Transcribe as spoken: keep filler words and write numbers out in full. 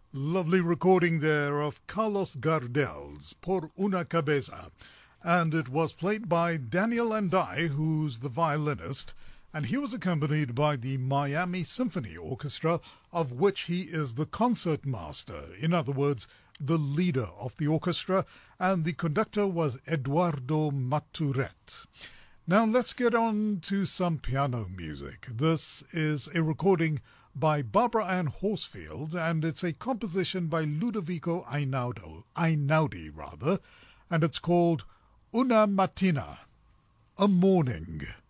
Lovely recording there of Carlos Gardel's Por una Cabeza. And it was played by Daniel Andai, who's the violinist, and he was accompanied by the Miami Symphony Orchestra, of which he is the concertmaster, in other words, the leader of the orchestra, and the conductor was Eduardo Maturet. Now let's get on to some piano music. This is a recording by Barbara Ann Horsfield, and it's a composition by Ludovico Einaudi, Einaudi rather, and it's called Una Mattina, a morning.